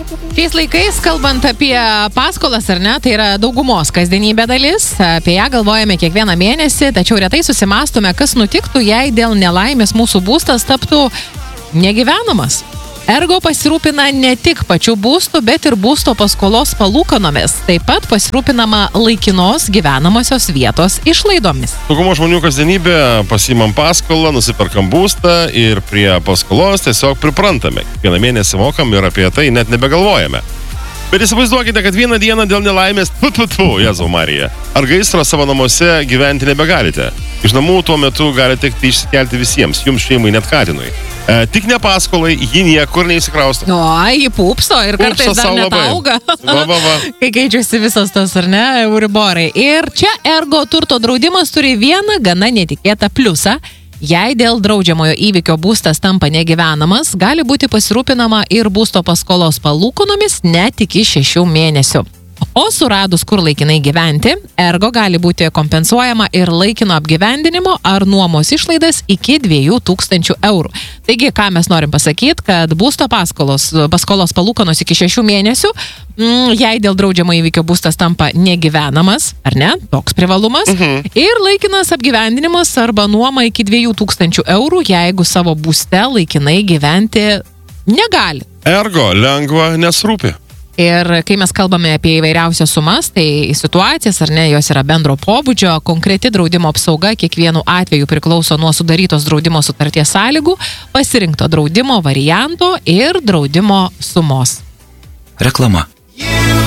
Šiais laikais, kalbant apie paskolas, ar ne, tai yra daugumos kasdienybė dalis. Apie ją galvojame kiekvieną mėnesį, tačiau retai susimastome, kas nutiktų, jei dėl nelaimės mūsų būstas taptų negyvenamas. Ergo pasirūpina ne tik pačių būstų, bet ir būsto paskolos palūkanomis. Taip pat pasirūpinama laikinos gyvenamosios vietos išlaidomis. Daugumo žmonių kasdienybė, pasiimam paskolą, nusiperkam būstą ir prie paskolos tiesiog priprantame. Kiekvieną mėnesį mokam ir apie tai net nebegalvojame. Bet įsivaizduokite, kad vieną dieną dėl nelaimės, Jėzau Marija, ar gaisro savo namuose gyventi nebegalite. Iš namų tuo metu gali tekti išsikelti visiems, jums, šeimai, net katinui. Tik ne paskolai, ji niekur neįsikrausto. O, ji pupso ir kartais dar net auga. Kai keičiasi visas tas, ar ne, euriborai. Ir čia Ergo turto draudimas turi vieną gana netikėtą pliusą. Jei dėl draudžiamojo įvykio būstas tampa negyvenamas, gali būti pasirūpinama ir būsto paskolos palūkanomis net iki 6 mėnesių. O suradus, kur laikinai gyventi, Ergo gali būti kompensuojama ir laikino apgyvendinimo ar nuomos išlaidas iki 2000 eurų. Taigi, ką mes norim pasakyti, kad būsto paskolos palūkanos iki 6 mėnesių, jei dėl draudžiamo įvykio būstas tampa negyvenamas, ar ne, toks privalumas, ir laikinas apgyvendinimas arba nuoma iki 2000 eurų, jeigu savo būste laikinai gyventi negali. Ergo lengva, nes rūpi. Ir kai mes kalbame apie įvairiausias sumas, tai situacijas, ar ne, jos yra bendro pobūdžio, konkreti draudimo apsauga kiekvienu atveju priklauso nuo sudarytos draudimo sutarties sąlygų, pasirinkto draudimo varianto ir draudimo sumos. Reklama.